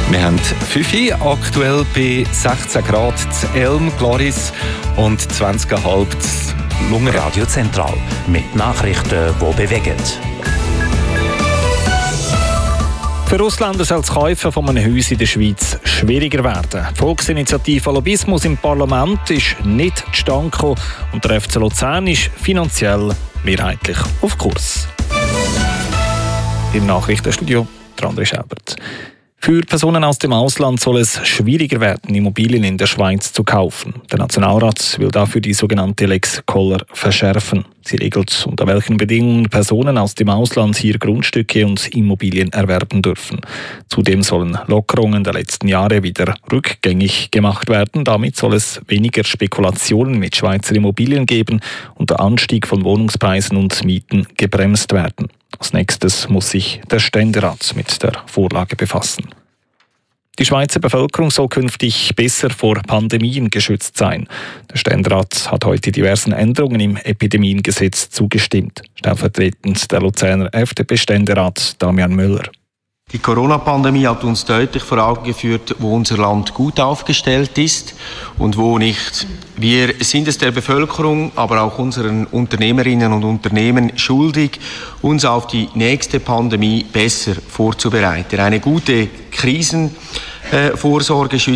Wir haben 5 Uhr, aktuell bei 16 Grad zu Elm, Glaris und 20,5 zu Lungen. Radio Zentral mit Nachrichten, die bewegen. Für Ausländer soll das Kaufen von einem Haus in der Schweiz schwieriger werden. Die Volksinitiative Lobbyismus im Parlament ist nicht zustande gekommen und der FC Luzern ist finanziell mehrheitlich auf Kurs. Im Nachrichtenstudio André Schelbert. Für Personen aus dem Ausland soll es schwieriger werden, Immobilien in der Schweiz zu kaufen. Der Nationalrat will dafür die sogenannte Lex Koller verschärfen. Sie regelt, unter welchen Bedingungen Personen aus dem Ausland hier Grundstücke und Immobilien erwerben dürfen. Zudem sollen Lockerungen der letzten Jahre wieder rückgängig gemacht werden. Damit soll es weniger Spekulationen mit Schweizer Immobilien geben und der Anstieg von Wohnungspreisen und Mieten gebremst werden. Als nächstes muss sich der Ständerat mit der Vorlage befassen. Die Schweizer Bevölkerung soll künftig besser vor Pandemien geschützt sein. Der Ständerat hat heute diversen Änderungen im Epidemiengesetz zugestimmt. Stellvertretend der Luzerner FDP-Ständerat Damian Müller. Die Corona-Pandemie hat uns deutlich vor Augen geführt, wo unser Land gut aufgestellt ist und wo nicht. Wir sind es der Bevölkerung, aber auch unseren Unternehmerinnen und Unternehmen schuldig, uns auf die nächste Pandemie besser vorzubereiten. Eine gute Krisenvorsorge schützt